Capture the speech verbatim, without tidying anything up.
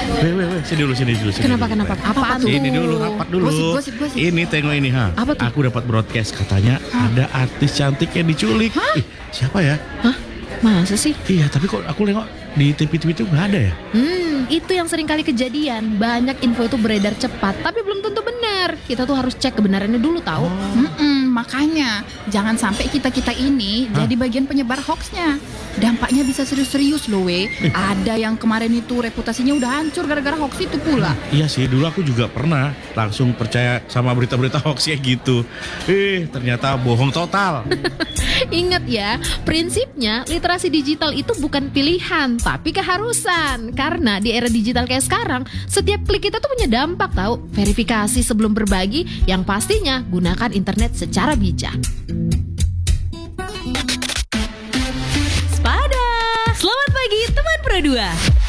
Weh, weh, weh, sini dulu, sini dulu. Sini Kenapa, dulu, kenapa? weh. Apaan tuh? Ini dulu, rapat dulu. Gosip, gosip, gosip. Ini tengok ini ha. Apa tuh? Aku dapat broadcast katanya ada artis cantik yang diculik. Ih, siapa ya? Hah? Masa sih? Iya, tapi kok aku nengok di T V-T V itu nggak ada ya? Hmm, itu yang sering kali kejadian. Banyak info itu beredar cepat, tapi belum tentu benar. Kita tuh harus cek kebenarannya dulu tahu. Mm-mm, makanya jangan sampai kita-kita ini Hah? jadi bagian penyebar hoaxnya. Dampaknya bisa serius-serius loh we. Ada yang kemarin itu reputasinya udah hancur gara-gara hoax itu pula. Iya sih, dulu aku juga pernah langsung percaya sama berita-berita hoax kayak gitu. Eh, ternyata bohong total. Ingat ya, prinsipnya literasi digital itu bukan pilihan, tapi keharusan. Karena di era digital kayak sekarang, setiap klik kita tuh punya dampak tahu. Verifikasi sebelum berbagi, yang pastinya gunakan internet secara bijak. Spada. Selamat pagi teman Pro dua.